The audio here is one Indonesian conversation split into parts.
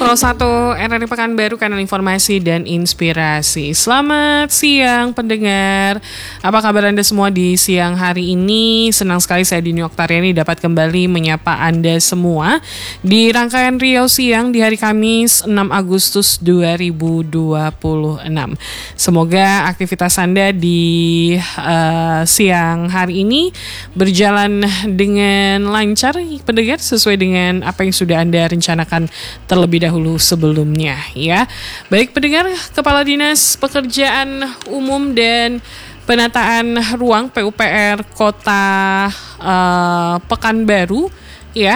101 RRI Pekanbaru, kanal informasi dan inspirasi. Selamat siang pendengar. Apa kabar Anda semua di siang hari ini? Senang sekali saya Dini Oktariani dapat kembali menyapa Anda semua di rangkaian Riau Siang di hari Kamis 6 Agustus 2026. Semoga aktivitas Anda di siang hari ini berjalan dengan lancar pendengar, sesuai dengan apa yang sudah Anda rencanakan terlebih dahulu sebelumnya ya. Baik pendengar, Kepala Dinas Pekerjaan Umum dan Penataan Ruang PUPR Kota Pekanbaru ya,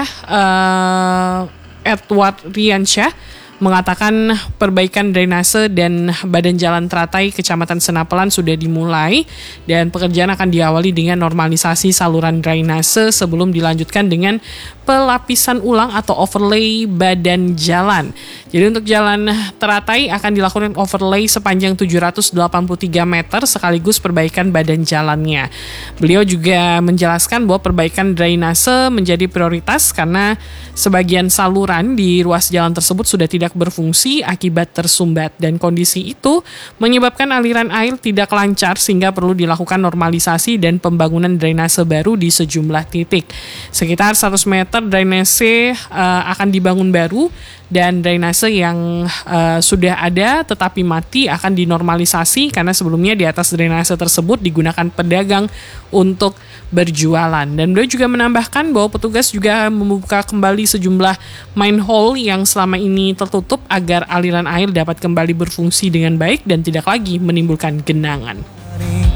Edward Riansyah mengatakan perbaikan drainase dan badan jalan teratai Kecamatan Senapelan sudah dimulai dan pekerjaan akan diawali dengan normalisasi saluran drainase sebelum dilanjutkan dengan pelapisan ulang atau overlay badan jalan. Jadi untuk jalan teratai akan dilakukan overlay sepanjang 783 meter sekaligus perbaikan badan jalannya. Beliau juga menjelaskan bahwa perbaikan drainase menjadi prioritas karena sebagian saluran di ruas jalan tersebut sudah tidak berfungsi akibat tersumbat dan kondisi itu menyebabkan aliran air tidak lancar sehingga perlu dilakukan normalisasi dan pembangunan drainase baru di sejumlah titik. Sekitar 100 meter drainase akan dibangun baru dan drainase yang sudah ada tetapi mati akan dinormalisasi karena sebelumnya di atas drainase tersebut digunakan pedagang untuk berjualan. Dan beliau juga menambahkan bahwa petugas juga membuka kembali sejumlah manhole yang selama ini tertutup agar aliran air dapat kembali berfungsi dengan baik dan tidak lagi menimbulkan genangan.